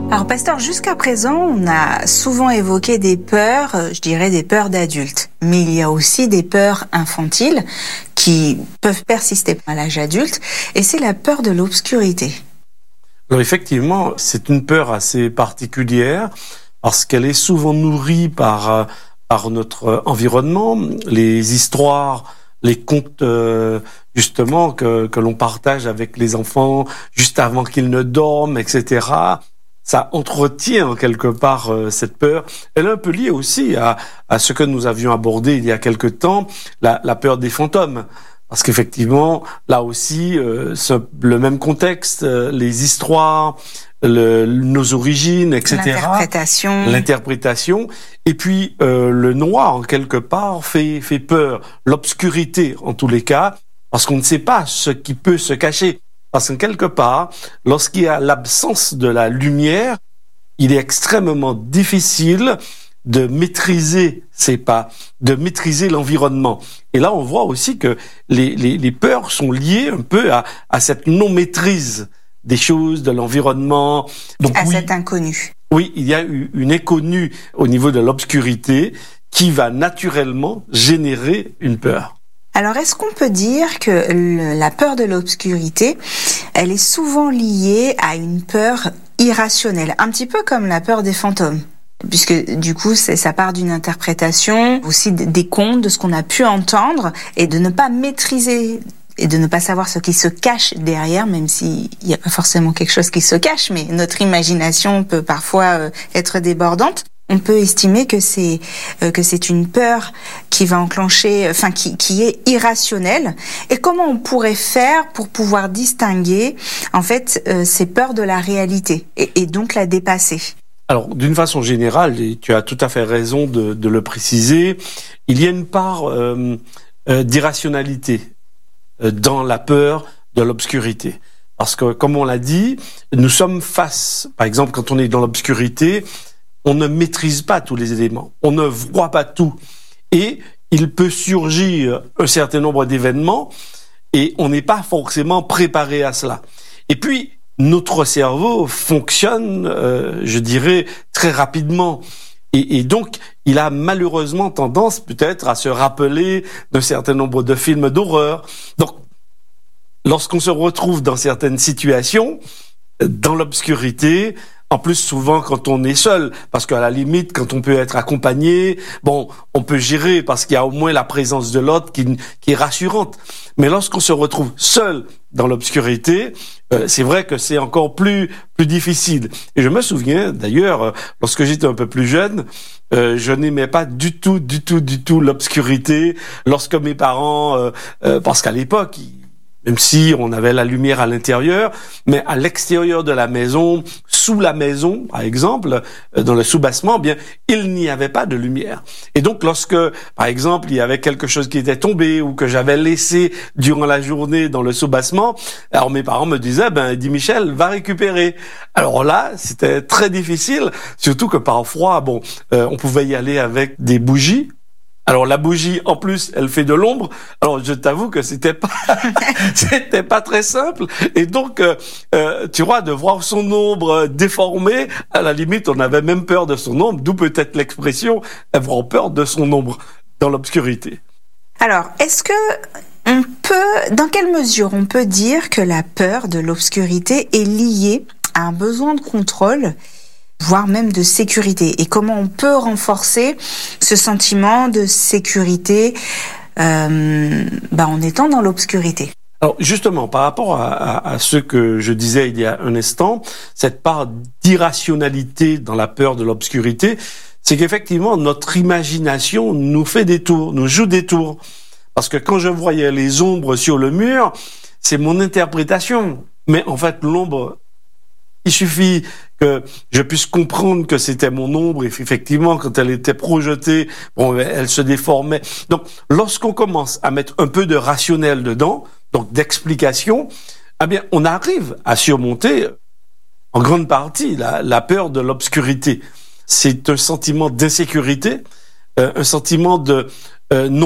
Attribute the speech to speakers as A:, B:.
A: Alors, pasteur, jusqu'à présent, on a souvent évoqué des peurs, je dirais des peurs d'adultes. Mais il y a aussi des peurs infantiles qui peuvent persister à l'âge adulte, et c'est la peur de l'obscurité.
B: Alors effectivement, c'est une peur assez particulière parce qu'elle est souvent nourrie par notre environnement, les histoires, les contes justement que l'on partage avec les enfants juste avant qu'ils ne dorment, etc. Ça entretient quelque part cette peur. Elle est un peu liée aussi à ce que nous avions abordé il y a quelque temps, la peur des fantômes. Parce qu'effectivement, là aussi, le même contexte, les histoires, nos origines, etc. L'interprétation. Et puis, le noir, en quelque part, fait peur. L'obscurité, en tous les cas, parce qu'on ne sait pas ce qui peut se cacher. Parce que quelque part, lorsqu'il y a l'absence de la lumière, il est extrêmement difficile de maîtriser ses pas, de maîtriser l'environnement. Et là, on voit aussi que les peurs sont liées un peu à cette non-maîtrise des choses, de l'environnement. Donc,
A: cet inconnu.
B: Oui, il y a une inconnue au niveau de l'obscurité qui va naturellement générer une peur.
A: Alors, est-ce qu'on peut dire que la peur de l'obscurité, elle est souvent liée à une peur irrationnelle, un petit peu comme la peur des fantômes? Puisque du coup, ça part d'une interprétation, aussi des contes, de ce qu'on a pu entendre, et de ne pas maîtriser et de ne pas savoir ce qui se cache derrière, même s'il n'y a pas forcément quelque chose qui se cache, mais notre imagination peut parfois être débordante. On peut estimer que c'est une peur qui va enclencher, qui est irrationnelle. Et comment on pourrait faire pour pouvoir distinguer en fait ces peurs de la réalité et donc la dépasser?
B: Alors, d'une façon générale, et tu as tout à fait raison de le préciser, il y a une part d'irrationalité dans la peur de l'obscurité. Parce que, comme on l'a dit, nous sommes face, par exemple, quand on est dans l'obscurité, on ne maîtrise pas tous les éléments, on ne voit pas tout. Et il peut surgir un certain nombre d'événements et on n'est pas forcément préparé à cela. Et puis, notre cerveau fonctionne, je dirais, très rapidement. Et donc, il a malheureusement tendance peut-être à se rappeler d'un certain nombre de films d'horreur. Donc, lorsqu'on se retrouve dans certaines situations, dans l'obscurité, en plus, souvent, quand on est seul, parce qu'à la limite, quand on peut être accompagné, on peut gérer parce qu'il y a au moins la présence de l'autre qui est rassurante. Mais lorsqu'on se retrouve seul dans l'obscurité, c'est vrai que c'est encore plus difficile. Et je me souviens, d'ailleurs, lorsque j'étais un peu plus jeune, je n'aimais pas du tout l'obscurité. Lorsque mes parents, parce qu'à l'époque, même si on avait la lumière à l'intérieur, mais à l'extérieur de la maison, sous la maison, par exemple, dans le soubassement, bien, il n'y avait pas de lumière. Et donc, lorsque, par exemple, il y avait quelque chose qui était tombé ou que j'avais laissé durant la journée dans le soubassement, alors mes parents me disaient, dis Michel, va récupérer. Alors là, c'était très difficile, surtout que parfois, on pouvait y aller avec des bougies. Alors la bougie, en plus, elle fait de l'ombre. Alors je t'avoue que c'était pas très simple. Et donc, tu vois, de voir son ombre déformée, à la limite, on avait même peur de son ombre. D'où peut-être l'expression avoir peur de son ombre dans l'obscurité.
A: Alors, est-ce que dans quelle mesure on peut dire que la peur de l'obscurité est liée à un besoin de contrôle, voire même de sécurité, et comment on peut renforcer ce sentiment de sécurité en étant dans l'obscurité?
B: Alors justement, par rapport à ce que je disais il y a un instant, cette part d'irrationalité dans la peur de l'obscurité, c'est qu'effectivement notre imagination nous fait des tours, nous joue des tours. Parce que quand je voyais les ombres sur le mur, c'est mon interprétation. Mais en fait, l'ombre, il suffit que je puisse comprendre que c'était mon ombre, et effectivement, quand elle était projetée, elle se déformait. Donc, lorsqu'on commence à mettre un peu de rationnel dedans, donc d'explication, on arrive à surmonter, en grande partie, la peur de l'obscurité. C'est un sentiment d'insécurité, un sentiment de non